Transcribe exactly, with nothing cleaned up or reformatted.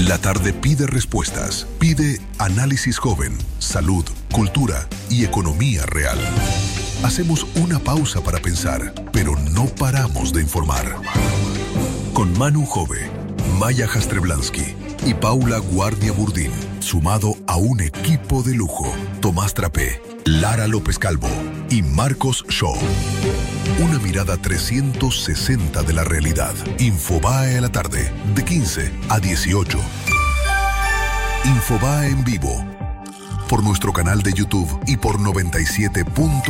La tarde pide respuestas, pide análisis joven, salud, cultura y economía real. Hacemos una pausa para pensar, pero no paramos de informar. Con Manu Jove, Maya Jastrzeblanski y Paula Guardia Burdín, sumado a un equipo de lujo, Tomás Trapé, Lara López Calvo y Marcos Shaw. Una mirada trescientos sesenta de la realidad. Infobae a la tarde, de quince a dieciocho. Infobae en vivo, por nuestro canal de YouTube y por noventa y siete punto